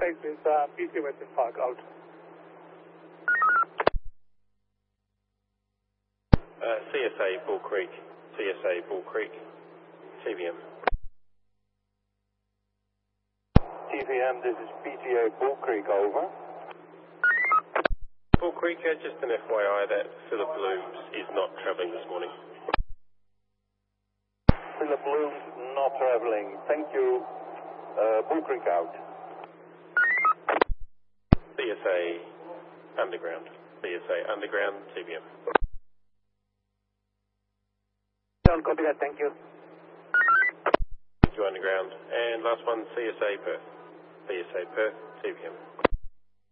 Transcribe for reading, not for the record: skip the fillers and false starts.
contact is PC Western Park out. CSA Bull Creek, TVM. TVM, this is PTA Bull Creek, over. Bull Creek, just an FYI that Philip Blooms is not travelling this morning. Philip Blooms not traveling. Thank you. Bull Creek out. CSA Underground, TVM. Don't copy that, thank you. Thank you, Underground. And last one, CSA Perth, TVM.